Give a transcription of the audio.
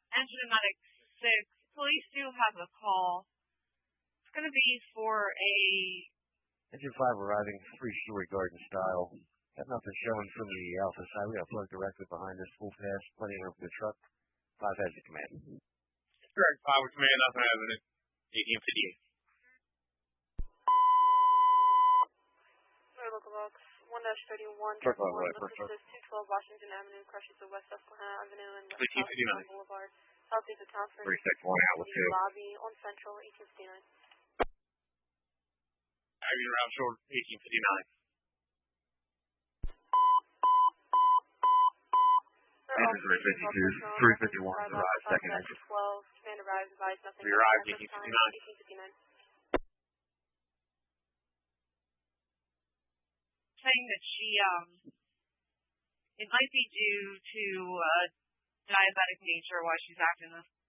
Enigmatic 6, police do have a call. It's going to be for a... Engine 5 arriving, 3-story garden style. Got nothing showing from the Alpha side. We got a plug directly behind us, full pass, plenty of room for the truck. 5 has the command. Correct, 5 with command, nothing having it. 1858. Local box 1-31, Truck on Look right, Assist 212 Washington Avenue, crushes the West Susquehanna Avenue and West 1859. Boulevard, southeast of town for 36, 1 out with 2. lobby on Central, 1859. Avenue round short, 1859. Engine 352, 351, arrive, second exit. 12, command arrives, advise nothing. We arrived, 1859. 1859. saying that she, it might be due to diabetic nature why she's acting this